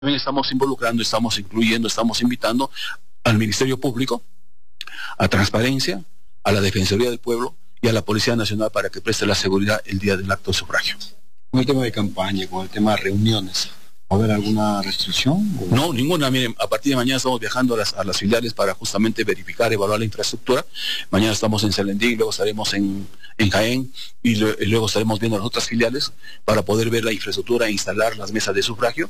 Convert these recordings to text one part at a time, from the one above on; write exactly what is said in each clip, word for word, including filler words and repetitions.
También estamos involucrando, estamos incluyendo, estamos invitando al Ministerio Público, a Transparencia, a la Defensoría del Pueblo y a la Policía Nacional para que preste la seguridad el día del acto de sufragio. Con el tema de campaña, con el tema de reuniones, ¿va a haber alguna restricción? ¿O? No, ninguna. Miren, a partir de mañana estamos viajando a las, a las filiales para justamente verificar, evaluar la infraestructura. Mañana estamos en Selendín, luego estaremos en, en Jaén y, lo, y luego estaremos viendo las otras filiales para poder ver la infraestructura e instalar las mesas de sufragio.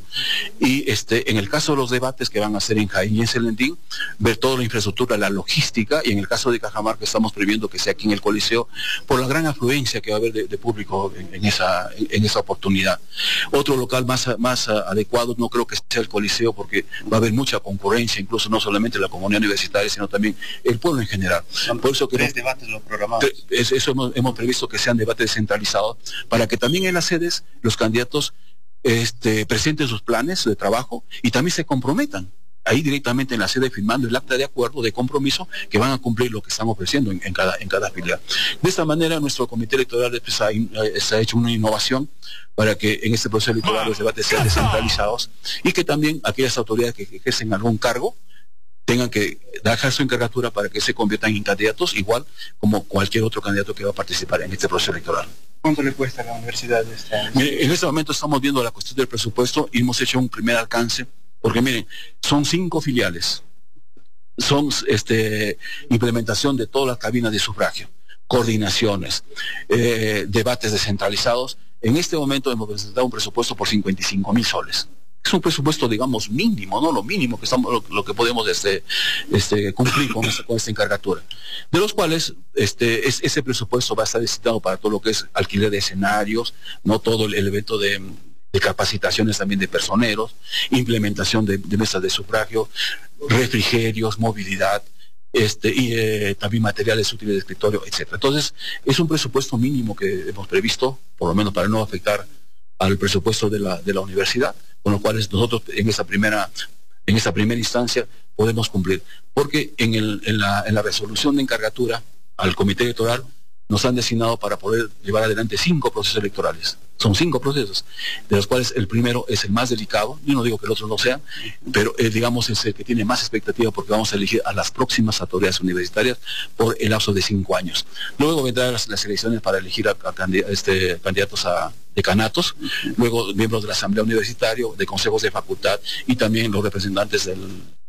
Y este, en el caso de los debates que van a hacer en Jaén y en Selendín, ver toda la infraestructura, la logística, y en el caso de Cajamarca estamos previendo que sea aquí en el Coliseo por la gran afluencia que va a haber de, de público en, en, esa, en, en esa oportunidad. Otro local más, más adecuado no creo que sea el Coliseo porque va a haber mucha concurrencia, incluso no solamente la comunidad universitaria, sino también el pueblo en general. Son Por eso tres que debates los programados. Es, eso hemos, hemos previsto que sean debates descentralizados para que también en las sedes los candidatos este, presenten sus planes de trabajo y también se comprometan ahí directamente en la sede firmando el acta de acuerdo, de compromiso, que van a cumplir lo que están ofreciendo en, en cada en cada filial. De esta manera nuestro comité electoral pues, ha, ha hecho una innovación para que en este proceso electoral los debates sean descentralizados y que también aquellas autoridades que ejercen algún cargo tengan que dejar su encargatura para que se conviertan en candidatos igual como cualquier otro candidato que va a participar en este proceso electoral. ¿Cuánto le cuesta a la universidad este año? Mire, en este momento estamos viendo la cuestión del presupuesto y hemos hecho un primer alcance. Porque miren, son cinco filiales, son este, implementación de todas las cabinas de sufragio, coordinaciones, eh, debates descentralizados. En este momento hemos presentado un presupuesto por cincuenta y cinco mil soles. Es un presupuesto, digamos, mínimo, ¿no? Lo mínimo que estamos, lo, lo que podemos este, este, cumplir con esta, con esta encargatura. De los cuales este, es, ese presupuesto va a estar destinado para todo lo que es alquiler de escenarios, no todo el, el evento de... de capacitaciones también de personeros, implementación de, de mesas de sufragio, refrigerios, movilidad, este, y eh, también materiales útiles de escritorio, etcétera. Entonces, es un presupuesto mínimo que hemos previsto, por lo menos para no afectar al presupuesto de la, de la universidad, con lo cual nosotros en esa primera, en esa primera instancia podemos cumplir. Porque en, el, en, la, en la resolución de encargatura al comité electoral nos han designado para poder llevar adelante cinco procesos electorales. Son cinco procesos, de los cuales el primero es el más delicado. Yo no digo que el otro no sea, pero eh, digamos es el que tiene más expectativa porque vamos a elegir a las próximas autoridades universitarias por el lapso de cinco años. Luego vendrán las, las elecciones para elegir a, a candid este, candidatos a decanatos, luego miembros de la Asamblea Universitaria, de consejos de facultad y también los representantes del...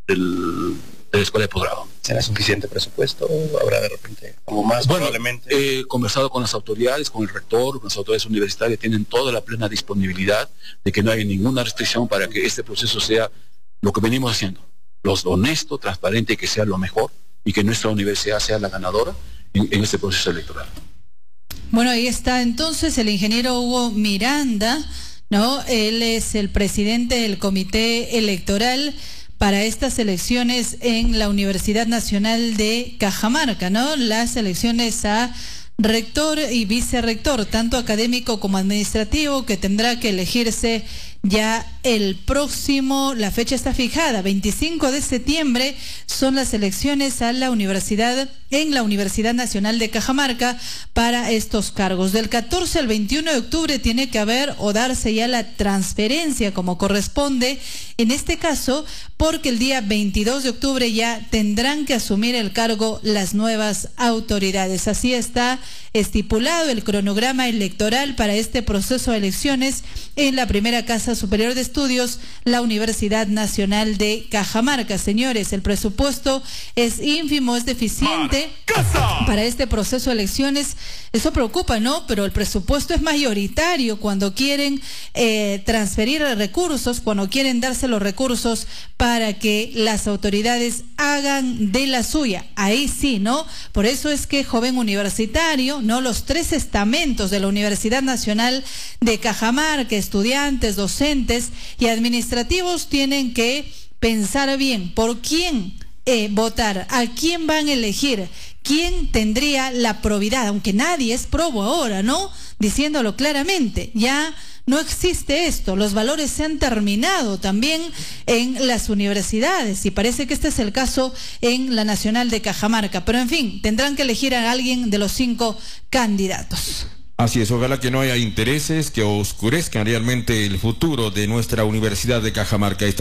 del de la escuela de posgrado. ¿Será suficiente presupuesto o habrá de repente algo más? Bueno, probablemente. He conversado con las autoridades, con el rector, con las autoridades universitarias, tienen toda la plena disponibilidad de que no haya ninguna restricción para que este proceso sea lo que venimos haciendo, lo honesto, transparente, que sea lo mejor y que nuestra universidad sea la ganadora en, en este proceso electoral. Bueno, ahí está entonces el ingeniero Hugo Miranda, ¿no? Él es el presidente del comité electoral para estas elecciones en la Universidad Nacional de Cajamarca, ¿no? Las elecciones a rector y vicerrector, tanto académico como administrativo, que tendrá que elegirse ya el próximo, la fecha está fijada, veinticinco de septiembre son las elecciones a la universidad, en la Universidad Nacional de Cajamarca para estos cargos. Del catorce al veintiuno de octubre tiene que haber o darse ya la transferencia como corresponde, en este caso, porque el día veintidós de octubre ya tendrán que asumir el cargo las nuevas autoridades. Así está estipulado el cronograma electoral para este proceso de elecciones en la primera Casa Superior de Estudios, la Universidad Nacional de Cajamarca. Señores, el presupuesto es ínfimo, es deficiente para este proceso de elecciones. Eso preocupa, ¿no? Pero el presupuesto es mayoritario cuando quieren eh, transferir recursos, cuando quieren darse los recursos para que las autoridades hagan de la suya. Ahí sí, ¿no? Por eso es que joven universitario, ¿no? Los tres estamentos de la Universidad Nacional de Cajamarca, estudiantes, docentes y administrativos, tienen que pensar bien por quién eh, votar, a quién van a elegir, quién tendría la probidad, aunque nadie es probo ahora, ¿no? Diciéndolo claramente, ya no existe esto, los valores se han terminado también en las universidades y parece que este es el caso en la Nacional de Cajamarca, pero en fin, tendrán que elegir a alguien de los cinco candidatos. Así es, ojalá que no haya intereses que oscurezcan realmente el futuro de nuestra Universidad de Cajamarca.